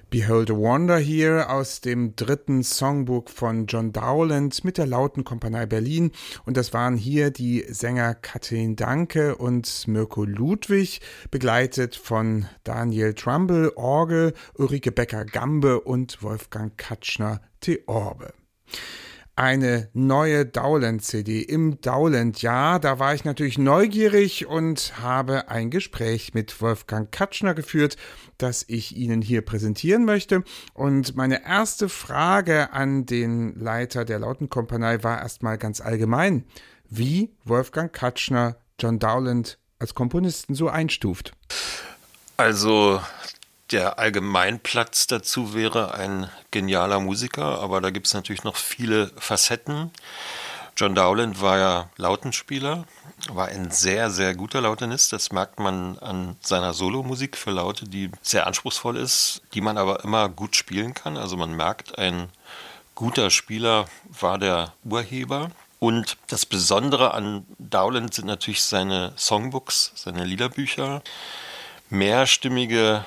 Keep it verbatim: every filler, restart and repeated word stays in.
Behold a Wonder hier aus dem dritten Songbook von John Dowland mit der Lautenkompanie Berlin. Und das waren hier die Sänger Katrin Danke und Mirko Ludwig, begleitet von Daniel Trumbull, Orgel, Ulrike Becker-Gambe und Wolfgang Katschner, Theorbe. Eine neue Dowland-C D im Dowland-Jahr. Da war ich natürlich neugierig und habe ein Gespräch mit Wolfgang Katschner geführt, das ich Ihnen hier präsentieren möchte. Und meine erste Frage an den Leiter der Lautenkompanie war erstmal ganz allgemein, wie Wolfgang Katschner John Dowland als Komponisten so einstuft. Also der Allgemeinplatz dazu wäre ein genialer Musiker, aber da gibt es natürlich noch viele Facetten. John Dowland war ja Lautenspieler, war ein sehr, sehr guter Lautenist. Das merkt man an seiner Solomusik für Laute, die sehr anspruchsvoll ist, die man aber immer gut spielen kann. Also man merkt, ein guter Spieler war der Urheber. Und das Besondere an Dowland sind natürlich seine Songbooks, seine Liederbücher. Mehrstimmige